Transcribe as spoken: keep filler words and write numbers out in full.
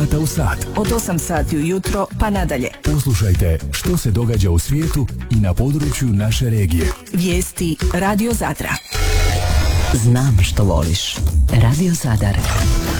sata u sat. Od osam sati ujutro pa nadalje. Poslušajte što se događa u svijetu i na području naše regije. Vijesti Radio Zadra. Znam što voliš. Radio Zadar.